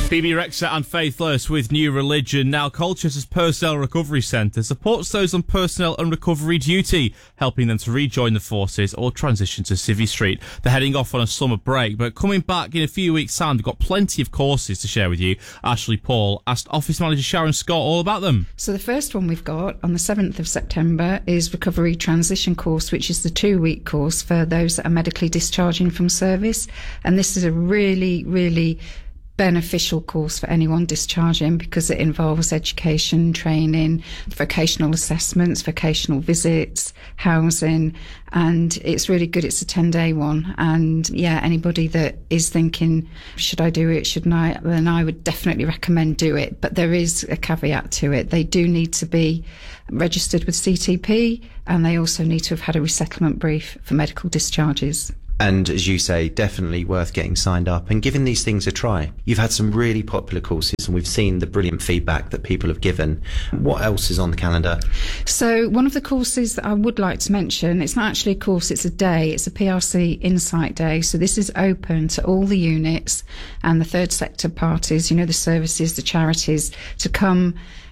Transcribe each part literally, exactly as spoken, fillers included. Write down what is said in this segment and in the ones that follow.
Phoebe Rexha and Faith Lewis with New Religion. Now, Colchester's Personnel Recovery Centre supports those on personnel and recovery duty, helping them to rejoin the forces or transition to Civvy Street. They're heading off on a summer break, but coming back in a few weeks' time, they've got plenty of courses to share with you. Ashley Paul asked Office Manager Sharon Scott all about them. So the first one we've got on the seventh of September is Recovery Transition Course, which is the two-week course for those that are medically discharging from service. And this is a really, really beneficial course for anyone discharging because it involves education, training, vocational assessments, vocational visits, housing, and it's really good. It's a ten-day one, and yeah, anybody that is thinking, should I do it, shouldn't I, then I would definitely recommend do it. But there is a caveat to it. They do need to be registered with C T P, and they also need to have had a resettlement brief for medical discharges. And as you say, definitely worth getting signed up and giving these things a try. You've had some really popular courses and we've seen the brilliant feedback that people have given. What else is on the calendar? So one of the courses that I would like to mention, it's not actually a course, it's a day. It's a P R C Insight Day. So this is open to all the units and the third sector parties, you know, the services, the charities, to come,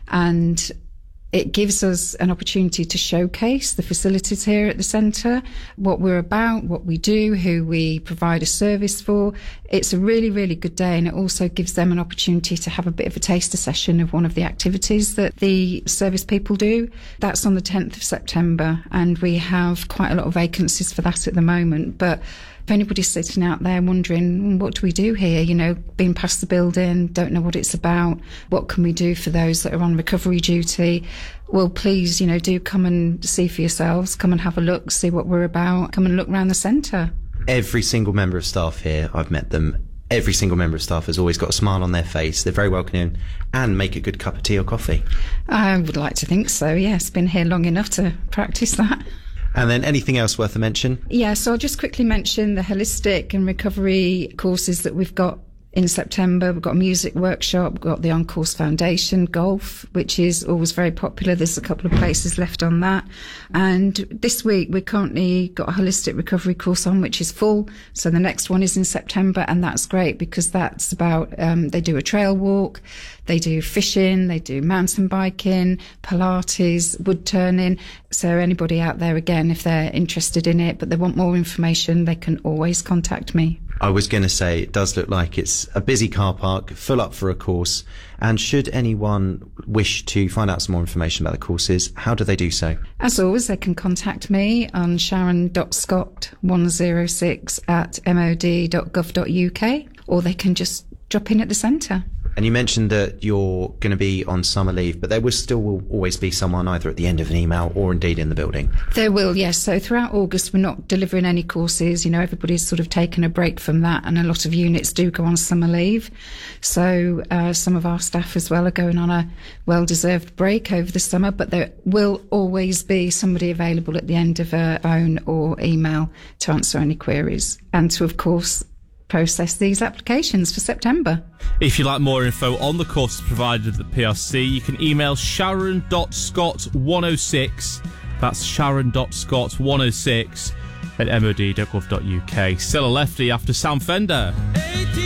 and it gives us an opportunity to showcase the facilities here at the centre, what we're about, what we do, who we provide a service for. It's a really, really good day, and it also gives them an opportunity to have a bit of a taster session of one of the activities that the service people do. That's on the tenth of September, and we have quite a lot of vacancies for that at the moment. But if anybody's sitting out there wondering, what do we do here? You know, being past the building, don't know what it's about, what can we do for those that are on recovery duty? Well, please, you know, do come and see for yourselves, come and have a look, see what we're about, come and look around the centre. Every single member of staff here, I've met them, every single member of staff has always got a smile on their face. They're very welcoming and make a good cup of tea or coffee. I would like to think so, yes. Been here long enough to practice that. And then anything else worth a mention? Yeah, so I'll just quickly mention the holistic and recovery courses that we've got in September. We've got a music workshop, we've got the On-Course Foundation, golf, which is always very popular. There's a couple of places left on that. And this week we've currently got a holistic recovery course on, which is full. So the next one is in September, and that's great because that's about, um, they do a trail walk, they do fishing, they do mountain biking, Pilates, wood turning. So anybody out there, again, if they're interested in it, but they want more information, they can always contact me. I was going to say, it does look like it's a busy car park, full up for a course. And should anyone wish to find out some more information about the courses, how do they do so? As always, they can contact me on sharon dot scott one oh six at mod dot gov dot uk, or they can just drop in at the centre. And you mentioned that you're going to be on summer leave, but there will still will always be someone either at the end of an email or indeed in the building. There will, yes. So throughout August, we're not delivering any courses. You know, everybody's sort of taken a break from that, and a lot of units do go on summer leave. So uh, some of our staff as well are going on a well-deserved break over the summer, but there will always be somebody available at the end of a phone or email to answer any queries and to, of course, process these applications for September. If you'd like more info on the courses provided at the P R C, you can email sharon dot scott one oh six, that's sharon dot scott one oh six at mod dot gov dot uk. Still a lefty after Sam Fender.